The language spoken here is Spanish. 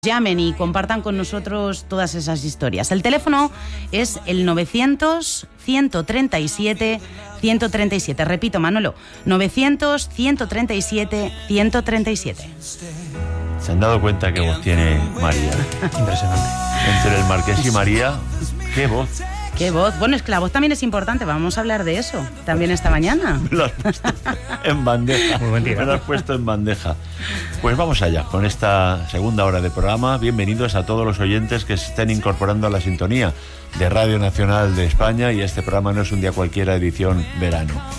Llamen y compartan con nosotros todas esas historias. El teléfono es el 900-137-137. Repito, Manolo, 900-137-137. ¿Se han dado cuenta qué voz tiene María? Impresionante. Entre el Marqués y María, ¿qué voz? ¿Qué voz? Bueno, es que la voz también es importante. Vamos a hablar de eso también esta mañana. Me lo has puesto en bandeja. Muy buen día. Me lo has puesto en bandeja. Pues vamos allá con esta segunda hora de programa. Bienvenidos a todos los oyentes que se estén incorporando a la sintonía de Radio Nacional de España, y este programa no es un día cualquiera, edición verano.